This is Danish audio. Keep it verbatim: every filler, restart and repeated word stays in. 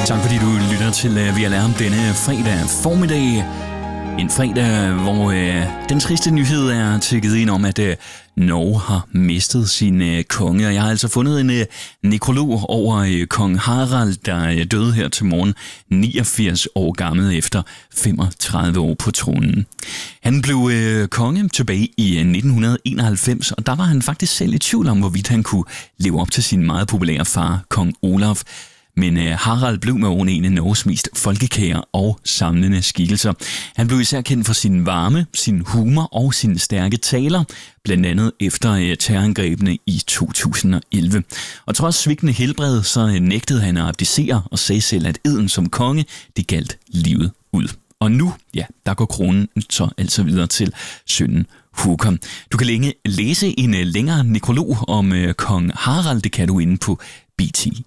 Tak fordi du lytter til uh, Via Lærm denne fredag formiddag. En fredag, hvor uh, den triste nyhed er tækket ind om, at uh, Norge har mistet sin uh, konge. Og jeg har altså fundet en uh, nekrolog over uh, kong Harald, der uh, døde her til morgen, niogfirs år gammel efter femogtredive år på tronen. Han blev uh, konge tilbage i uh, nitten enoghalvfems, og der var han faktisk selv i tvivl om, hvorvidt han kunne leve op til sin meget populære far, kong Olaf. Men uh, Harald blev med oven en af Norges mest folkekære og samlende skikkelser. Han blev især kendt for sin varme, sin humor og sine stærke taler, blandt andet efter uh, terrorangrebene i to tusind og elleve. Og trods svigtende helbred, så uh, nægtede han at abdicere og sagde selv, at eden som konge, det galt livet ud. Og nu, ja, der går kronen så altså videre til sønnen Håkon. Du kan længe læse en uh, længere nekrolog om uh, kong Harald, det kan du inde på B T